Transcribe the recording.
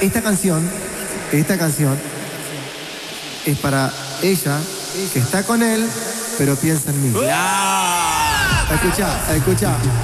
esta canción es para ella que está con él, pero piensa en mí. Escucha.